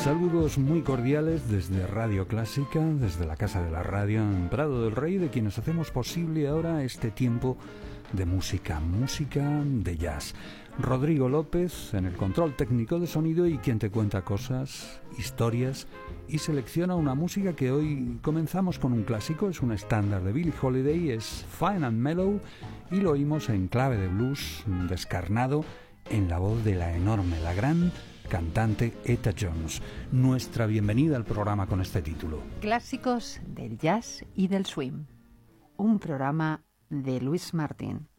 Saludos muy cordiales desde Radio Clásica, desde la Casa de la Radio en Prado del Rey, de quienes hacemos posible ahora este tiempo de música de jazz. Rodrigo López en el control técnico de sonido y quien te cuenta cosas, historias y selecciona una música que hoy comenzamos con un clásico, es un estándar de Billie Holiday, es Fine and Mellow y lo oímos en clave de blues descarnado en la voz de la enorme, la gran cantante Etta Jones. Nuestra bienvenida al programa con este título. Clásicos del jazz y del swing. Un programa de Luis Martín.